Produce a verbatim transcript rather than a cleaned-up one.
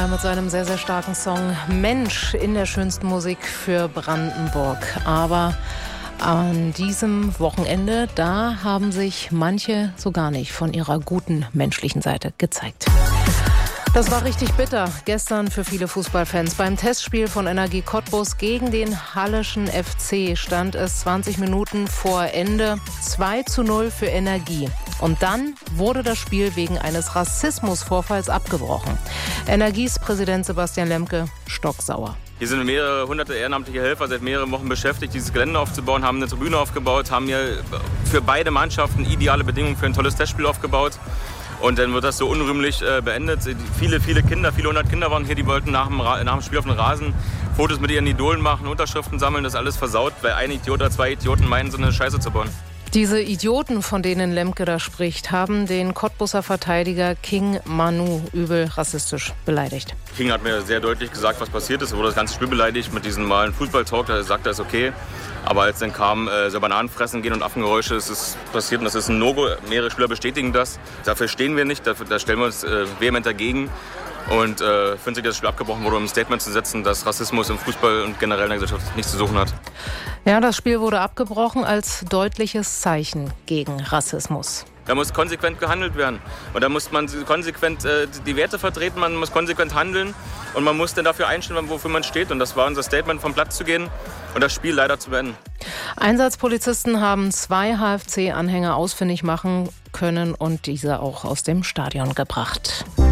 Steinmeier mit seinem sehr, sehr starken Song Mensch in der schönsten Musik für Brandenburg. Aber an diesem Wochenende, da haben sich manche so gar nicht von ihrer guten menschlichen Seite gezeigt. Das war richtig bitter gestern für viele Fußballfans. Beim Testspiel von Energie Cottbus gegen den Halleschen F C stand es zwanzig Minuten vor Ende zwei zu null für Energie. Und dann wurde das Spiel wegen eines Rassismusvorfalls abgebrochen. Energies Präsident Sebastian Lemke stocksauer. Hier sind mehrere hunderte ehrenamtliche Helfer seit mehreren Wochen beschäftigt, dieses Gelände aufzubauen, haben eine Tribüne aufgebaut, haben hier für beide Mannschaften ideale Bedingungen für ein tolles Testspiel aufgebaut. Und dann wird das so unrühmlich äh, beendet. Viele, viele Kinder, viele hundert Kinder waren hier, die wollten nach dem, Ra- nach dem Spiel auf den Rasen Fotos mit ihren Idolen machen, Unterschriften sammeln, das ist alles versaut, weil ein Idiot oder zwei Idioten meinen, so eine Scheiße zu bauen. Diese Idioten, von denen Lemke da spricht, haben den Cottbuser Verteidiger King Manu übel rassistisch beleidigt. King hat mir sehr deutlich gesagt, was passiert ist. Er wurde das ganze Spiel beleidigt mit diesem normalen Fußballtalk. Er sagt, das ist okay. Aber als dann kam, äh, so Bananen fressen gehen und Affengeräusche, ist es passiert und das ist ein No-Go. Mehrere Spieler bestätigen das. Dafür stehen wir nicht, dafür, da stellen wir uns äh, vehement dagegen. Und äh, finden sich, dass das Spiel abgebrochen wurde, um ein Statement zu setzen, dass Rassismus im Fußball und generell in der Gesellschaft nichts zu suchen hat. Ja, das Spiel wurde abgebrochen als deutliches Zeichen gegen Rassismus. Da muss konsequent gehandelt werden. Und da muss man konsequent äh, die Werte vertreten, man muss konsequent handeln und man muss dann dafür einstellen, wofür man steht. Und das war unser Statement, vom Platz zu gehen und das Spiel leider zu beenden. Einsatzpolizisten haben zwei H F C-Anhänger ausfindig machen können und diese auch aus dem Stadion gebracht.